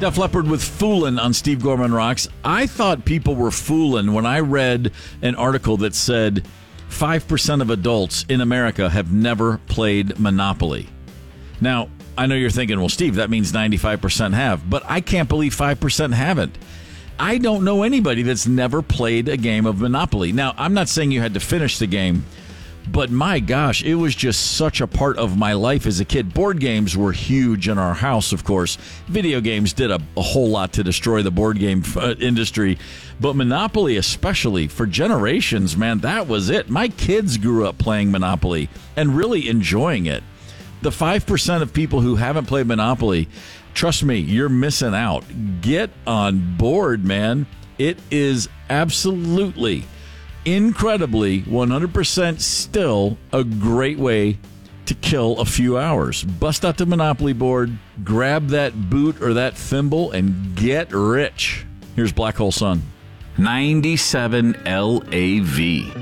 Def Leppard with Foolin' on Steve Gorman Rocks. I thought people were fooling when I read an article that said 5% of adults in America have never played Monopoly. Now, I know you're thinking, well, Steve, that means 95% have, but I can't believe 5% haven't. I don't know anybody that's never played a game of Monopoly. Now, I'm not saying you had to finish the game, but my gosh, it was just such a part of my life as a kid. Board games were huge in our house, of course. Video games did a whole lot to destroy the board game industry. But Monopoly, especially for generations, man, that was it. My kids grew up playing Monopoly and really enjoying it. The 5% of people who haven't played Monopoly, trust me, you're missing out. Get on board, man. It is absolutely, incredibly, 100% still a great way to kill a few hours. Bust out the Monopoly board, grab that boot or that thimble, and get rich. Here's Black Hole Sun. 97 LAV.